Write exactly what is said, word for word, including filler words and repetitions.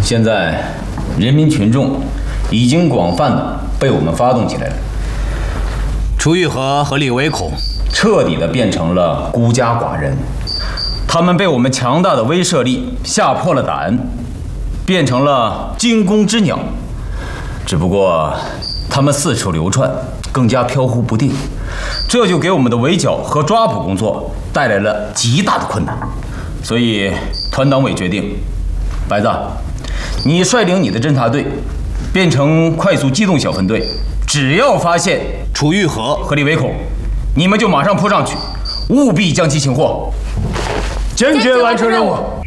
现在，人民群众已经广泛的被我们发动起来了。 楚玉和和李维孔彻底的变成了孤家寡人，他们被我们强大的威慑力吓破了胆，变成了惊弓之鸟。只不过，他们四处流窜，更加飘忽不定，这就给我们的围剿和抓捕工作带来了极大的困难。所以，团党委决定，白子，你率领你的侦察队，变成快速机动小分队，只要发现楚玉和和李维孔，你们就马上扑上去，务必将其擒获。 坚决完成任务。